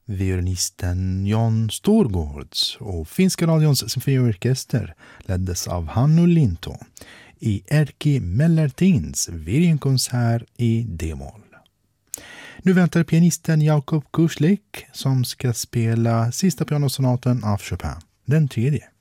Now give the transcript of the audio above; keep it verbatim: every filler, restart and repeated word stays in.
violinisten Jon Storgårds och Finska radions symfoniorkester leddes av Hannu Linto i Erkki Mellertins violinkonsert i D-moll. Nu väntar pianisten Jakob Kurslik som ska spela sista pianosonaten av Chopin, den tredje.